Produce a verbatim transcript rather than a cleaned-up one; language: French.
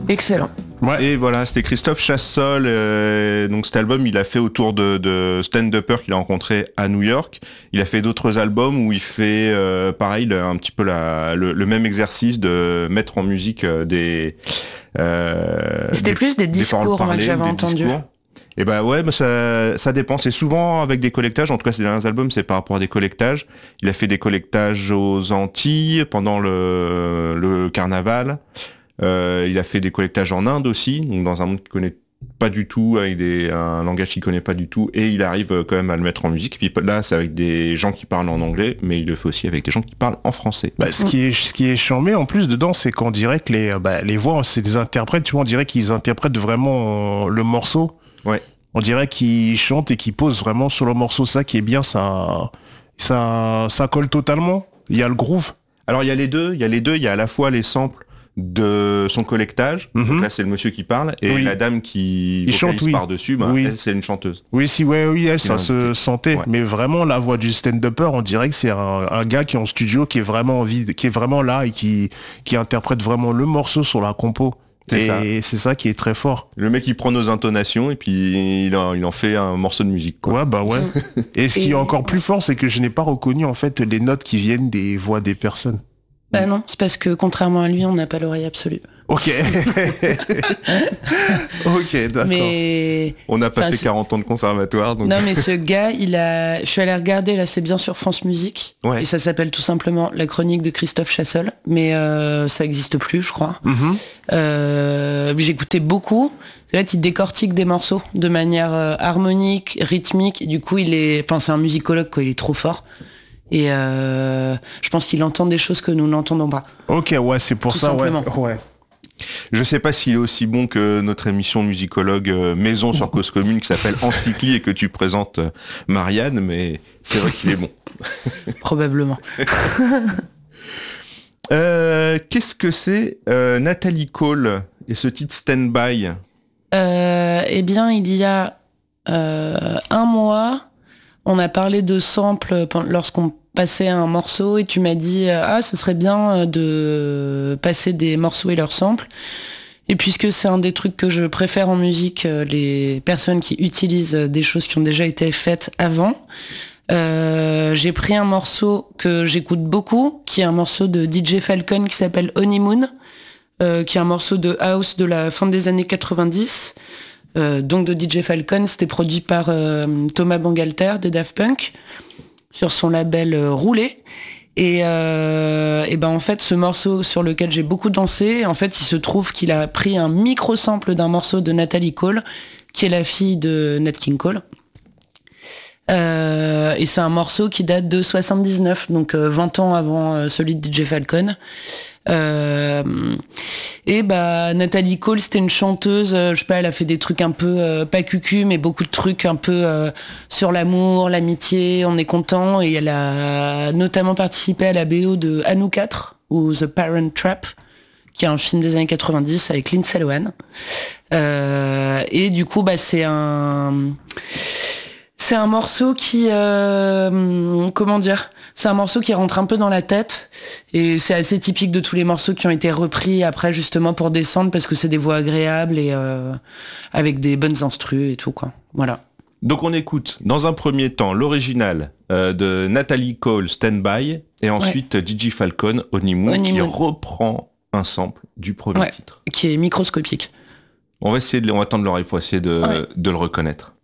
Excellent. Ouais. Et voilà, c'était Christophe Chassol. Euh, donc cet album, il a fait autour de, de stand-uppers qu'il a rencontrés à New York. Il a fait d'autres albums où il fait, euh, pareil, un petit peu la, le, le même exercice de mettre en musique des... Euh, c'était des, plus des discours, des moi, que j'avais entendu. Et bah ouais, bah ça, ça dépend. C'est souvent avec des collectages. En tout cas, ces derniers albums, c'est par rapport à des collectages. Il a fait des collectages aux Antilles pendant le, le carnaval. Euh, il a fait des collectages en Inde aussi, donc dans un monde qu'il connaît pas du tout, avec des, un langage qu'il connaît pas du tout, et il arrive quand même à le mettre en musique. Puis là, c'est avec des gens qui parlent en anglais, mais il le fait aussi avec des gens qui parlent en français. Bah, ce qui est, ce qui est charmé en plus dedans, c'est qu'on dirait que les, bah, les voix, c'est des interprètes. Tu vois, on dirait qu'ils interprètent vraiment le morceau. Ouais. On dirait qu'ils chantent et qu'ils posent vraiment sur le morceau. Ça qui est bien, ça, ça, ça colle totalement. Il y a le groove. Alors il y a les deux. Il y a les deux. Il y a à la fois les samples de son collectage, mm-hmm. donc là c'est le monsieur qui parle, et oui. la dame qui chante oui. par-dessus, bah, oui. elle c'est une chanteuse. Oui, si, ouais, oui, elle, ça se sentait, ouais. Mais vraiment la voix du stand-upper, on dirait que c'est un, un gars qui est en studio, qui est vraiment envie, qui est vraiment là et qui, qui interprète vraiment le morceau sur la compo. C'est et ça. c'est ça qui est très fort. Le mec il prend nos intonations et puis il en, il en fait un morceau de musique, quoi. Ouais, bah ouais. Et ce qui est encore plus fort, c'est que je n'ai pas reconnu en fait les notes qui viennent des voix des personnes. Bah non, c'est parce que contrairement à lui, on n'a pas l'oreille absolue. Ok. Ok, d'accord. Mais... On n'a pas fait c'est... quarante ans de conservatoire. Donc... Non, mais ce gars, il a... je suis allée regarder, là, c'est bien sur France Musique. Ouais. Et ça s'appelle tout simplement La Chronique de Christophe Chassol. Mais euh, ça n'existe plus, je crois. Mm-hmm. Euh, j'écoutais beaucoup. En fait, il décortique des morceaux de manière euh, harmonique, rythmique. Et du coup, il est... Enfin, c'est un musicologue, quoi. Il est trop fort. Et euh, je pense qu'il entend des choses que nous n'entendons pas. Ok, ouais, c'est pour tout ça, simplement. ouais. ouais. Je sais pas s'il est aussi bon que notre émission musicologue euh, maison sur Cause Commune qui s'appelle Encycli et que tu présentes euh, Marianne, mais c'est vrai qu'il est bon. Probablement. euh, qu'est-ce que c'est euh, Natalie Cole et ce titre Stand By? euh, Eh bien, il y a euh, un mois, on a parlé de samples lorsqu'on passait un morceau et tu m'as dit ah ce serait bien de passer des morceaux et leurs samples, et puisque c'est un des trucs que je préfère en musique, les personnes qui utilisent des choses qui ont déjà été faites avant, euh, j'ai pris un morceau que j'écoute beaucoup, qui est un morceau de D J Falcon qui s'appelle Honeymoon, euh, qui est un morceau de house de la fin des années quatre-vingt-dix, euh, donc de D J Falcon. C'était produit par euh, Thomas Bangalter des Daft Punk sur son label euh, Roulé. Et, euh, et ben en fait, ce morceau sur lequel j'ai beaucoup dansé, en fait, il se trouve qu'il a pris un micro-sample d'un morceau de Natalie Cole, qui est la fille de Nat King Cole. Euh, et c'est un morceau qui date de soixante-dix-neuf, donc euh, vingt ans avant euh, celui de D J Falcon. Euh, et bah Natalie Cole, c'était une chanteuse, euh, je sais pas, elle a fait des trucs un peu euh, pas cucu, mais beaucoup de trucs un peu euh, sur l'amour, l'amitié, on est content. Et elle a notamment participé à la B O de Anou quatre ou The Parent Trap, qui est un film des années quatre-vingt-dix avec Lindsay Lohan. Euh, et du coup, bah c'est un c'est un morceau qui euh, comment dire c'est un morceau qui rentre un peu dans la tête, et c'est assez typique de tous les morceaux qui ont été repris après, justement pour descendre, parce que c'est des voix agréables et euh, avec des bonnes instrus et tout, quoi. Voilà. Donc on écoute dans un premier temps l'original euh, de Natalie Cole, Stand By, et ensuite ouais. D J Falcon, Honeymoon, Honeymoon, qui reprend un sample du premier ouais, titre. Qui est microscopique. On va essayer de, on va tendre l'oreille pour essayer de, ouais. de le reconnaître.